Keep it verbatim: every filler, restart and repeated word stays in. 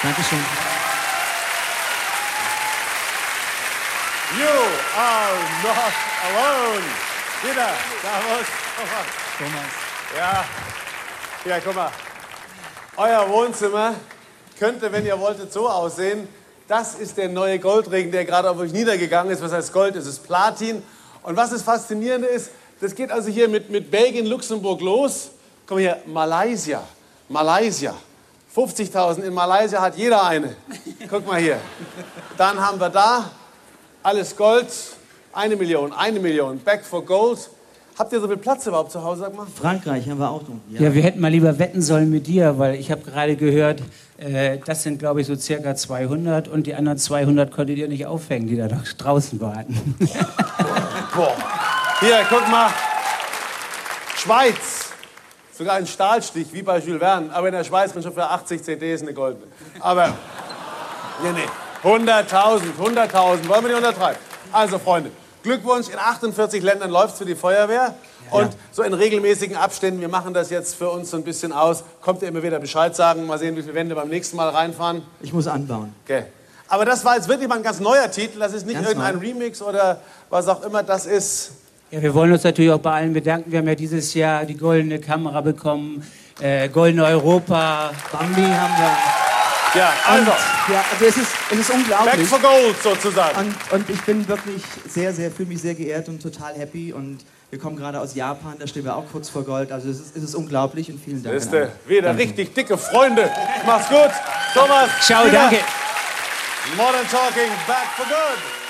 Dankeschön. You are not alone. Wieder, Servus. Thomas. Ja, ja, guck mal. Euer Wohnzimmer könnte, wenn ihr wolltet, so aussehen. Das ist der neue Goldregen, der gerade auf euch niedergegangen ist. Was heißt Gold? Es ist Platin. Und was das Faszinierende ist, das geht also hier mit, mit Belgien, Luxemburg los. Komm hier, Malaysia. Malaysia. fünfzigtausend. In Malaysia hat jeder eine. Guck mal hier. Dann haben wir da alles Gold. Eine Million, eine Million. Back for Gold. Habt ihr so viel Platz überhaupt zu Hause, sag mal? Frankreich haben wir auch noch. Ja, ja, wir hätten mal lieber wetten sollen mit dir, weil ich habe gerade gehört, äh, das sind, glaube ich, so circa zweihundert und die anderen zweihundert konntet ihr nicht aufhängen, die da noch draußen warten. Boah. Hier, guck mal. Schweiz. Sogar ein Stahlstich, wie bei Jules Verne. Aber in der Schweiz bin schon für achtzig C Ds eine goldene. Aber, nee, nee. hunderttausend, hunderttausend. Wollen wir nicht untertreiben? Also, Freunde, Glückwunsch. In achtundvierzig Ländern läuft es für die Feuerwehr. Ja. Und so in regelmäßigen Abständen, wir machen das jetzt für uns so ein bisschen aus, kommt ihr immer wieder Bescheid sagen. Mal sehen, wie viele Wände beim nächsten Mal reinfahren. Ich muss anbauen. Okay. Aber das war jetzt wirklich mal ein ganz neuer Titel. Das ist nicht Ganz irgendein neu. Remix oder was auch immer. Das ist... Ja, wir wollen uns natürlich auch bei allen bedanken. Wir haben ja dieses Jahr die goldene Kamera bekommen, äh, goldene Europa, Bambi haben wir. Ja, also, Und, ja, also es ist, es ist unglaublich. back for gold sozusagen. Und, und ich bin wirklich sehr, sehr, fühle mich sehr geehrt und total happy. Und wir kommen gerade aus Japan, da stehen wir auch kurz vor Gold. Also es ist, es ist unglaublich und vielen Dank. Siehste, wieder danke. Richtig dicke Freunde. Mach's gut. Thomas. Ciao, wieder. danke. Modern Talking, back for good.